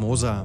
Moser.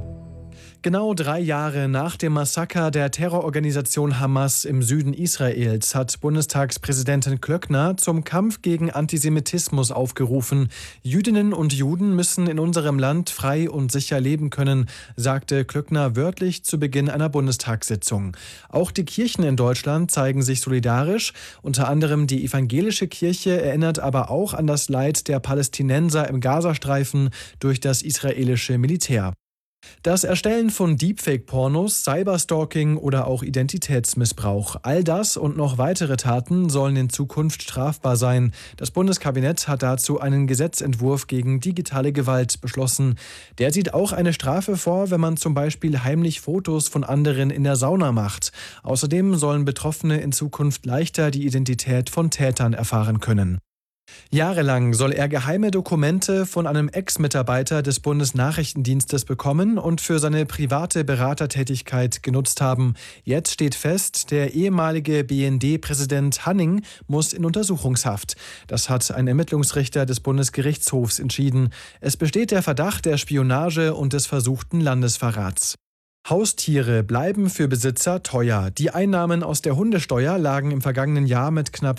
Genau 3 Jahre nach dem Massaker der Terrororganisation Hamas im Süden Israels hat Bundestagspräsidentin Klöckner zum Kampf gegen Antisemitismus aufgerufen. Jüdinnen und Juden müssen in unserem Land frei und sicher leben können, sagte Klöckner wörtlich zu Beginn einer Bundestagssitzung. Auch die Kirchen in Deutschland zeigen sich solidarisch. Unter anderem die evangelische Kirche erinnert aber auch an das Leid der Palästinenser im Gazastreifen durch das israelische Militär. Das Erstellen von Deepfake-Pornos, Cyberstalking oder auch Identitätsmissbrauch. All das und noch weitere Taten sollen in Zukunft strafbar sein. Das Bundeskabinett hat dazu einen Gesetzentwurf gegen digitale Gewalt beschlossen. Der sieht auch eine Strafe vor, wenn man zum Beispiel heimlich Fotos von anderen in der Sauna macht. Außerdem sollen Betroffene in Zukunft leichter die Identität von Tätern erfahren können. Jahrelang soll er geheime Dokumente von einem Ex-Mitarbeiter des Bundesnachrichtendienstes bekommen und für seine private Beratertätigkeit genutzt haben. Jetzt steht fest, der ehemalige BND-Präsident Hanning muss in Untersuchungshaft. Das hat ein Ermittlungsrichter des Bundesgerichtshofs entschieden. Es besteht der Verdacht der Spionage und des versuchten Landesverrats. Haustiere bleiben für Besitzer teuer. Die Einnahmen aus der Hundesteuer lagen im vergangenen Jahr mit knapp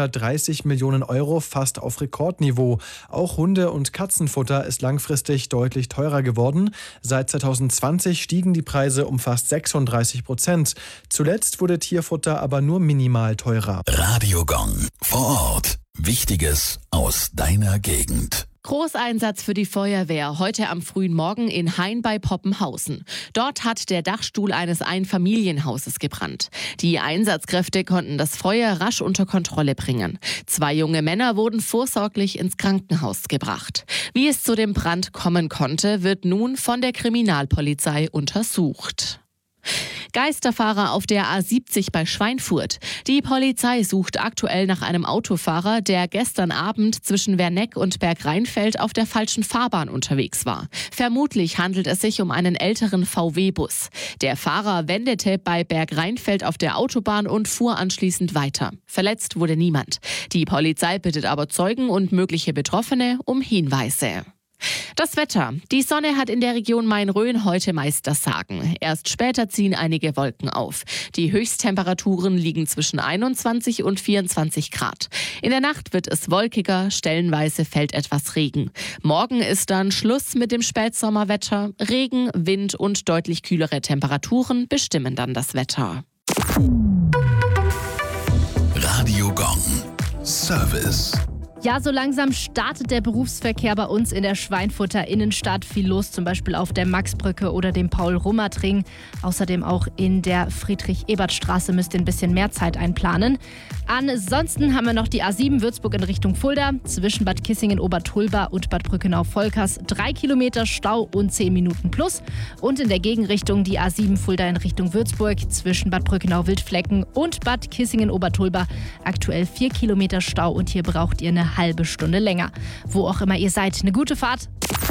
430 Millionen Euro fast auf Rekordniveau. Auch Hunde- und Katzenfutter ist langfristig deutlich teurer geworden. Seit 2020 stiegen die Preise um fast 36%. Zuletzt wurde Tierfutter aber nur minimal teurer. Radio Gong. Vor Ort. Wichtiges aus deiner Gegend. Großeinsatz für die Feuerwehr heute am frühen Morgen in Hain bei Poppenhausen. Dort hat der Dachstuhl eines Einfamilienhauses gebrannt. Die Einsatzkräfte konnten das Feuer rasch unter Kontrolle bringen. 2 junge Männer wurden vorsorglich ins Krankenhaus gebracht. Wie es zu dem Brand kommen konnte, wird nun von der Kriminalpolizei untersucht. Geisterfahrer auf der A70 bei Schweinfurt. Die Polizei sucht aktuell nach einem Autofahrer, der gestern Abend zwischen Werneck und Bergrheinfeld auf der falschen Fahrbahn unterwegs war. Vermutlich handelt es sich um einen älteren VW-Bus. Der Fahrer wendete bei Bergrheinfeld auf der Autobahn und fuhr anschließend weiter. Verletzt wurde niemand. Die Polizei bittet aber Zeugen und mögliche Betroffene um Hinweise. Das Wetter. Die Sonne hat in der Region Main-Rhön heute meist das Sagen. Erst später ziehen einige Wolken auf. Die Höchsttemperaturen liegen zwischen 21 und 24 Grad. In der Nacht wird es wolkiger, stellenweise fällt etwas Regen. Morgen ist dann Schluss mit dem Spätsommerwetter. Regen, Wind und deutlich kühlere Temperaturen bestimmen dann das Wetter. Radio Gong. Service. Ja, so langsam startet der Berufsverkehr bei uns in der Schweinfurter Innenstadt. Viel los, zum Beispiel auf der Maxbrücke oder dem Paul-Rummert-Ring. Außerdem auch in der Friedrich-Ebert-Straße müsst ihr ein bisschen mehr Zeit einplanen. Ansonsten haben wir noch die A7 Würzburg in Richtung Fulda. Zwischen Bad Kissingen-Obertulba und Bad Brückenau-Volkers 3 Kilometer Stau und 10 Minuten plus. Und in der Gegenrichtung die A7 Fulda in Richtung Würzburg. Zwischen Bad Brückenau-Wildflecken und Bad Kissingen-Obertulba aktuell 4 Kilometer Stau und hier braucht ihr eine halbe Stunde länger. Wo auch immer ihr seid, eine gute Fahrt.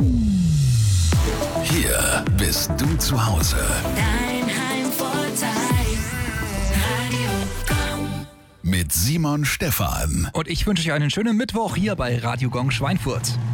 Hier bist du zu Hause. Dein Heimvorteil. Radio Gong. Mit Simon Stephan. Und ich wünsche euch einen schönen Mittwoch hier bei Radio Gong Schweinfurt.